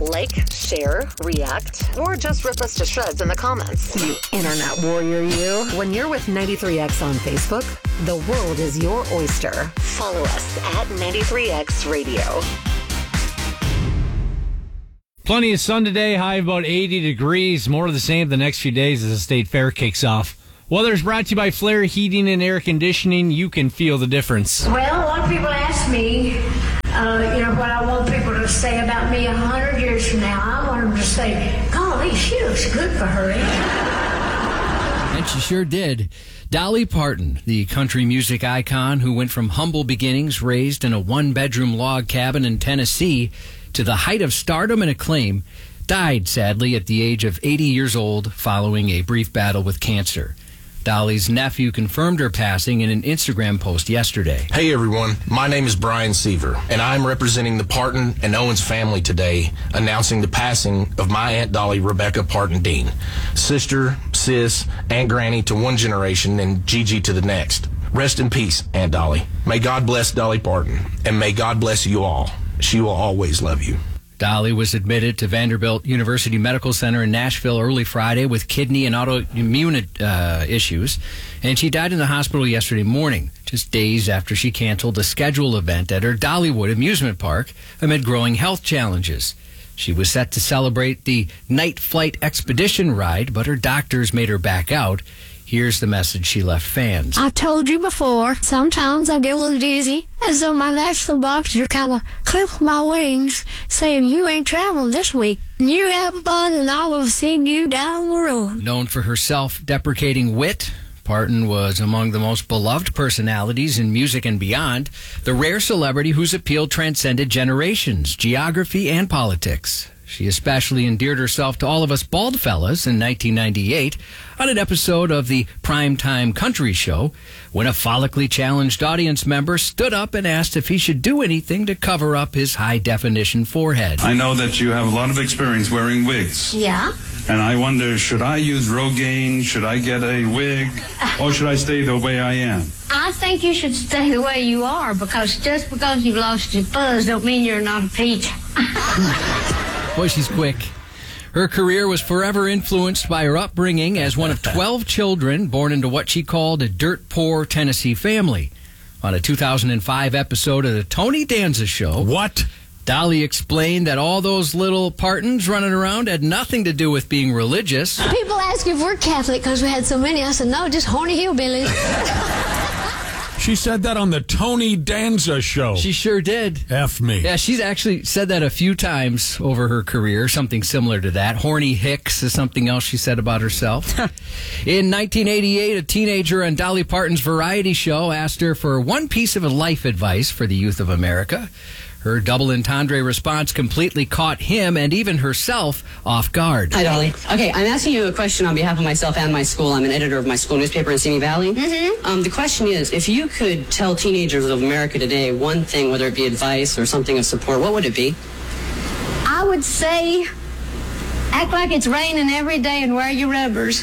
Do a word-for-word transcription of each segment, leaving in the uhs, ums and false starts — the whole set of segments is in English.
Like, share, react, or just rip us to shreds in the comments. You internet warrior, you. When you're with ninety-three X on Facebook, the world is your oyster. Follow us at ninety-three X Radio. Plenty of sun today, high of about eighty degrees. More of the same the next few days as the state fair kicks off. Weather is brought to you by Flair Heating and Air Conditioning. You can feel the difference. Well, a lot of people ask me, uh, you know, what I want people to say about me a hundred years from now. I want them to say, golly, she looks good for her age. And she sure did. Dolly Parton, the country music icon who went from humble beginnings, raised in a one-bedroom log cabin in Tennessee, to the height of stardom and acclaim, died, sadly, at the age of eighty years old following a brief battle with cancer. Dolly's nephew confirmed her passing in an Instagram post yesterday. Hey everyone, my name is Brian Seaver, and I'm representing the Parton and Owens family today, announcing the passing of my Aunt Dolly Rebecca Parton Dean, sister, sis, Aunt Granny to one generation and Gigi to the next. Rest in peace, Aunt Dolly. May God bless Dolly Parton, and may God bless you all. She will always love you. Dolly was admitted to Vanderbilt University Medical Center in Nashville early Friday with kidney and autoimmune uh, issues, and she died in the hospital yesterday morning, just days after she canceled a scheduled event at her Dollywood amusement park amid growing health challenges. She was set to celebrate the Night Flight Expedition ride, but her doctors made her back out. Here's the message she left fans. I told you before, sometimes I get a little dizzy, as though my national doctor kind of clipped my wings, saying, you ain't traveling this week. You have fun, and I will see you down the road. Known for her self-deprecating wit, Parton was among the most beloved personalities in music and beyond, the rare celebrity whose appeal transcended generations, geography, and politics. She especially endeared herself to all of us bald fellas in nineteen ninety-eight on an episode of the Primetime Country Show when a follically challenged audience member stood up and asked if he should do anything to cover up his high-definition forehead. I know that you have a lot of experience wearing wigs. Yeah? And I wonder, should I use Rogaine? Should I get a wig? Or should I stay the way I am? I think you should stay the way you are, because just because you lost your fuzz don't mean you're not a peach. Boy, she's quick. Her career was forever influenced by her upbringing as one of twelve children born into what she called a dirt-poor Tennessee family. On a two thousand five episode of the Tony Danza Show... What? Dolly explained that all those little Partons running around had nothing to do with being religious. People ask if we're Catholic because we had so many. I said, no, just horny hillbillies. She said that on the Tony Danza Show. She sure did. F me. Yeah, she's actually said that a few times over her career, something similar to that. Horny Hicks is something else she said about herself. In nineteen eighty-eight, a teenager on Dolly Parton's variety show asked her for one piece of life advice for the youth of America. Her double entendre response completely caught him and even herself off guard. Hi, Dolly. Okay, I'm asking you a question on behalf of myself and my school. I'm an editor of my school newspaper in Simi Valley. Mm-hmm. Um, the question is, if you could tell teenagers of America today one thing, whether it be advice or something of support, what would it be? I would say, act like it's raining every day and wear your rubbers.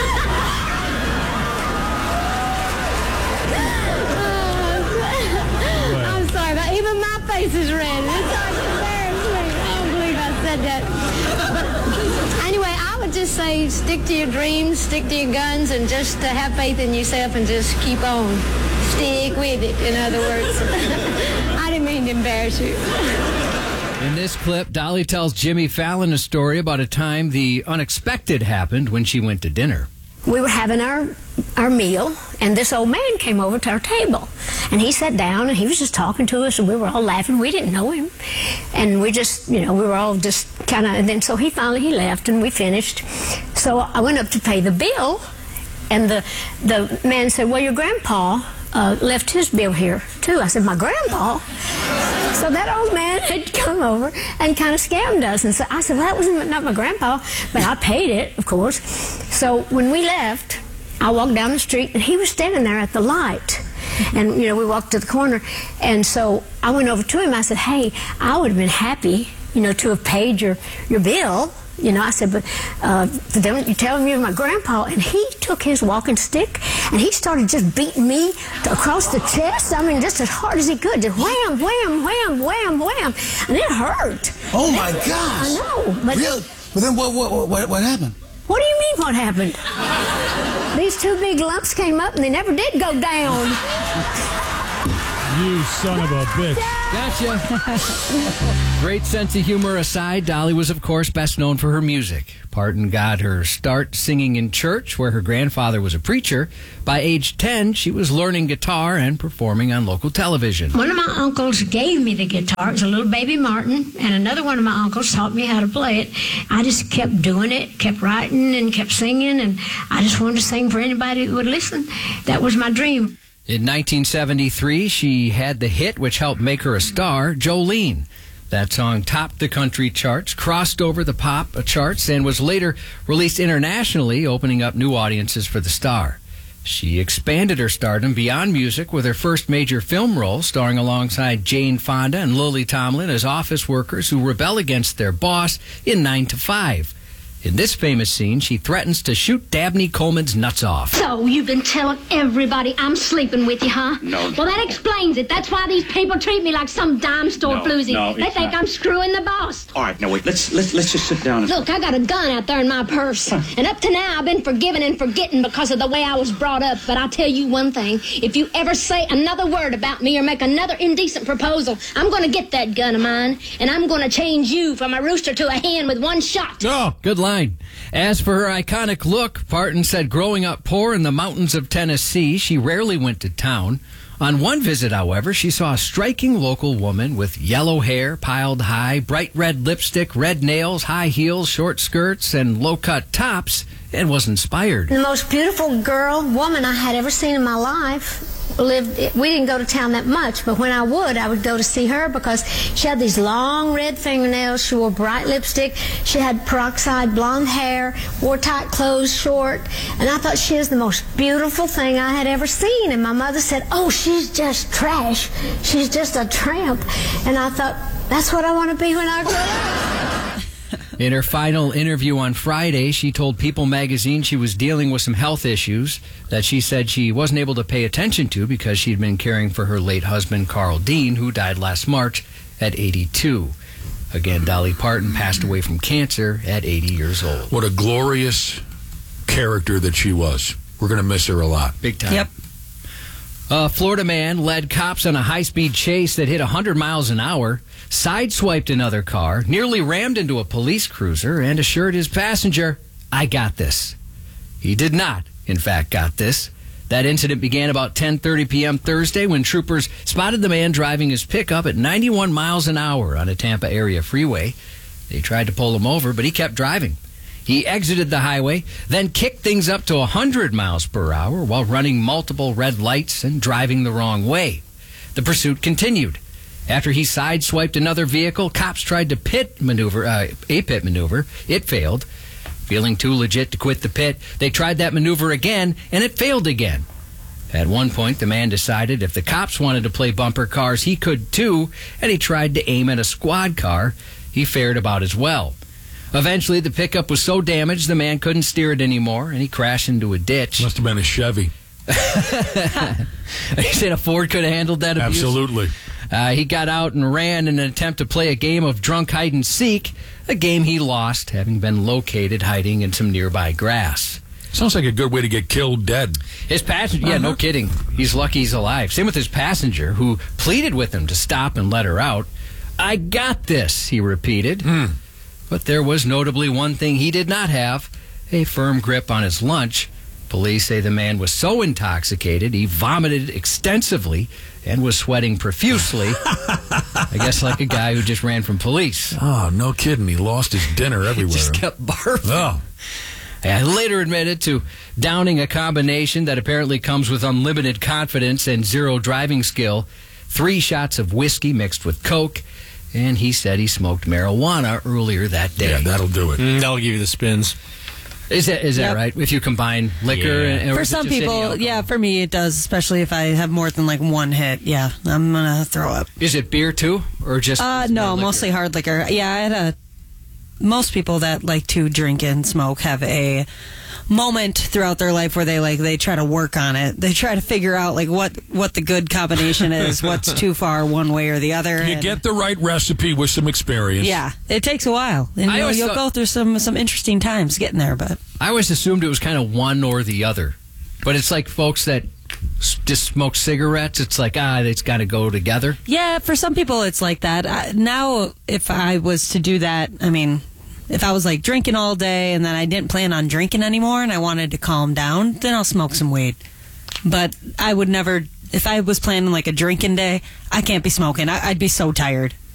Face is red. It's like embarrassing. I don't believe I said that. But anyway, I would just say stick to your dreams, stick to your guns, and just uh, have faith in yourself and just keep on. Stick with it, in other words. I didn't mean to embarrass you. In this clip, Dolly tells Jimmy Fallon a story about a time the unexpected happened when she went to dinner. We were having our our meal, and this old man came over to our table. And he sat down, and he was just talking to us, and we were all laughing. We didn't know him. And we just, you know, we were all just kind of, and then so he finally, he left, and we finished. So I went up to pay the bill, and the, the man said, well, your grandpa uh, left his bill here, too. I said, my grandpa? So that old man had come over and kind of scammed us. And so I said, well, that was not my grandpa, but I paid it, of course. So when we left, I walked down the street, and he was standing there at the light. And, you know, we walked to the corner. And so I went over to him. I said, hey, I would have been happy, you know, to have paid your, your bill, You know, I said, but uh, don't you tell him you're my grandpa? And he took his walking stick and he started just beating me across the chest. I mean, just as hard as he could. Just wham, wham, wham, wham, wham. And it hurt. Oh, my gosh. I know. But really? But then what, what, what, what happened? What do you mean what happened? These two big lumps came up and they never did go down. You son of a bitch. Gotcha. Great sense of humor aside, Dolly was, of course, best known for her music. Parton got her start singing in church, where her grandfather was a preacher. By age ten, she was learning guitar and performing on local television. One of my uncles gave me the guitar. It was a little baby Martin, and another one of my uncles taught me how to play it. I just kept doing it, kept writing, and kept singing, and I just wanted to sing for anybody who would listen. That was my dream. In nineteen seventy-three, she had the hit which helped make her a star, Jolene. That song topped the country charts, crossed over the pop charts, and was later released internationally, opening up new audiences for the star. She expanded her stardom beyond music with her first major film role, starring alongside Jane Fonda and Lily Tomlin as office workers who rebel against their boss in nine to five. In this famous scene, she threatens to shoot Dabney Coleman's nuts off. So you've been telling everybody I'm sleeping with you, huh? No. Well, that explains it. That's why these people treat me like some dime store No, floozy. no, they it's think not. I'm screwing the boss. All right, now wait. Let's let's let's just sit down. And... Look, I got a gun out there in my purse. And up to now, I've been forgiven and forgetting because of the way I was brought up. But I'll tell you one thing. If you ever say another word about me or make another indecent proposal, I'm going to get that gun of mine, and I'm going to change you from a rooster to a hen with one shot. Oh, good line. As for her iconic look, Parton said growing up poor in the mountains of Tennessee, she rarely went to town. On one visit, however, she saw a striking local woman with yellow hair piled high, bright red lipstick, red nails, high heels, short skirts, and low-cut tops, and was inspired. The most beautiful girl, woman I had ever seen in my life lived. We didn't go to town that much, but when I would, I would go to see her because she had these long red fingernails. She wore bright lipstick. She had peroxide blonde hair, wore tight clothes, short, and I thought she was the most beautiful thing I had ever seen. And my mother said, "Oh, she's just trash. She's just a tramp." And I thought, that's what I want to be when I grow up. In her final interview on Friday, she told People magazine she was dealing with some health issues that she said she wasn't able to pay attention to because she'd been caring for her late husband, Carl Dean, who died last March at eighty-two. Again, Dolly Parton passed away from cancer at eighty years old. What a glorious character that she was. We're going to miss her a lot. Big time. Yep. A Florida man led cops on a high-speed chase that hit one hundred miles an hour, sideswiped another car, nearly rammed into a police cruiser, and assured his passenger, "I got this." He did not, in fact, got this. That incident began about ten thirty p.m. Thursday when troopers spotted the man driving his pickup at ninety-one miles an hour on a Tampa area freeway. They tried to pull him over, but he kept driving. He exited the highway, then kicked things up to one hundred miles per hour while running multiple red lights and driving the wrong way. The pursuit continued. After he sideswiped another vehicle, cops tried to pit maneuver, uh, a pit maneuver. It failed. Feeling too legit to quit the pit, they tried that maneuver again, and it failed again. At one point, the man decided if the cops wanted to play bumper cars, he could too, and he tried to aim at a squad car. He fared about as well. Eventually, the pickup was so damaged the man couldn't steer it anymore, and he crashed into a ditch. Must have been a Chevy. He said a Ford could have handled that abuse. Absolutely. Uh, he got out and ran in an attempt to play a game of drunk hide-and-seek, a game he lost, having been located hiding in some nearby grass. Sounds like a good way to get killed dead. His passenger, yeah, no kidding. He's lucky he's alive. Same with his passenger, who pleaded with him to stop and let her out. "I got this," he repeated. Mm. But there was notably one thing he did not have, a firm grip on his lunch. Police say the man was so intoxicated he vomited extensively and was sweating profusely. I guess like a guy who just ran from police. Oh, no kidding. He lost his dinner everywhere. He just kept barfing. Oh. I later admitted to downing a combination that apparently comes with unlimited confidence and zero driving skill, three shots of whiskey mixed with Coke, and he said he smoked marijuana earlier that day. Yeah, that'll do it. Mm, that'll give you the spins. Is that is Yep. that right? If you combine liquor Yeah. and or For is it some just any people, alcohol? yeah, for me it does, especially if I have more than like one hit. Yeah, I'm going to throw up. Is it beer too, or just Uh, just no, liquor? mostly hard liquor. Yeah, I had a most people that like to drink and smoke have a moment throughout their life where they like they try to work on it. They try to figure out like what what the good combination is, what's too far one way or the other. You and, get the right recipe with some experience. yeah, it takes a while, and I you know, always you'll thought- go through some some interesting times getting there. But I always assumed it was kind of one or the other. But it's like folks that s- just smoke cigarettes. It's like, ah, it's got to go together. yeah, for some people it's like that. I, now, if I was to do that, I mean, if I was like drinking all day and then I didn't plan on drinking anymore and I wanted to calm down, then I'll smoke some weed. But I would never, if I was planning like a drinking day, I can't be smoking. I, I'd be so tired.